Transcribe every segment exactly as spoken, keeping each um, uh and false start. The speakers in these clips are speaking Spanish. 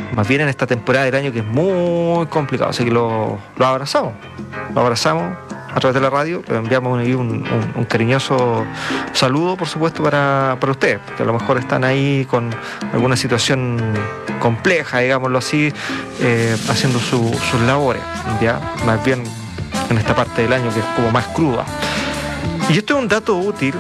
más bien en esta temporada del año que es muy complicado, así que lo, lo abrazamos, lo abrazamos a través de la radio, le enviamos un, un, un cariñoso saludo, por supuesto, para, para ustedes, que a lo mejor están ahí con alguna situación compleja, digámoslo así, eh, haciendo su, sus labores, ya, más bien en esta parte del año que es como más cruda. Y esto es un dato útil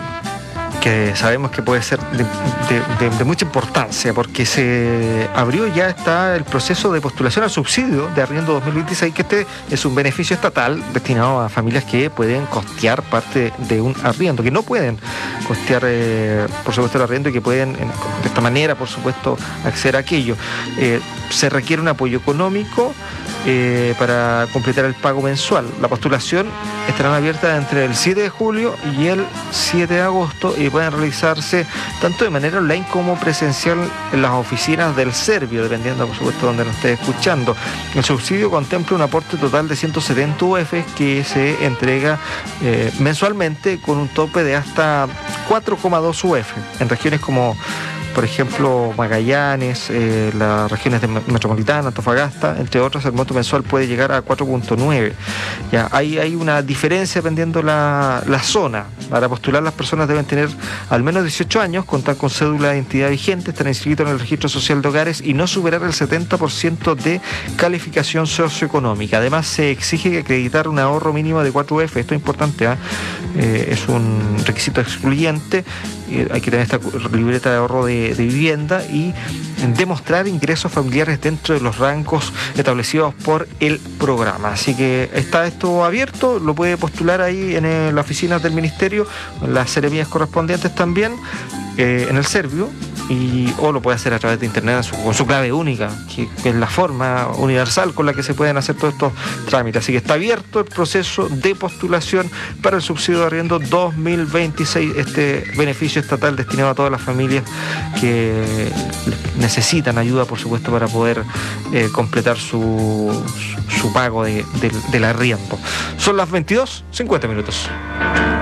que sabemos que puede ser de, de, de, de mucha importancia, porque se abrió, ya está el proceso de postulación al subsidio de arriendo dos mil veintiséis, que este es un beneficio estatal destinado a familias que pueden costear parte de un arriendo, que no pueden costear, eh, por supuesto, el arriendo, y que pueden, en, de esta manera, por supuesto, acceder a aquello. Eh, se requiere un apoyo económico eh, para completar el pago mensual. La postulación estará abierta entre el siete de julio y el siete de agosto y pueden realizarse tanto de manera online como presencial en las oficinas del Servio, dependiendo, por supuesto, donde nos esté escuchando. El subsidio contempla un aporte total de ciento setenta U F que se entrega eh, mensualmente, con un tope de hasta cuatro coma dos U F en regiones como, por ejemplo, Magallanes, eh, las regiones de Metropolitana, Antofagasta, entre otras. El monto mensual puede llegar a cuatro punto nueve. Ya, hay, hay una diferencia dependiendo la, la zona. Para postular, las personas deben tener al menos dieciocho años, contar con cédula de identidad vigente, estar inscritos en el registro social de hogares y no superar el setenta por ciento de calificación socioeconómica. Además, se exige acreditar un ahorro mínimo de cuatro U F. Esto es importante, ¿eh? Eh, es un requisito excluyente. Eh, hay que tener esta libreta de ahorro de, de vivienda y demostrar ingresos familiares dentro de los rangos establecidos por el programa. Así que está esto abierto, lo puede postular ahí en el, las oficinas del Ministerio, en las seremías correspondientes también, eh, en el Servio, y, o lo puede hacer a través de internet su, con su clave única, que, que es la forma universal con la que se pueden hacer todos estos trámites. Así que está abierto el proceso de postulación para el subsidio de arriendo dos mil veintiséis, este beneficio estatal destinado a todas las familias que necesitan ayuda, por supuesto, para poder eh, completar su, su, su pago de, de, del arriendo. Son las veintidós cincuenta minutos.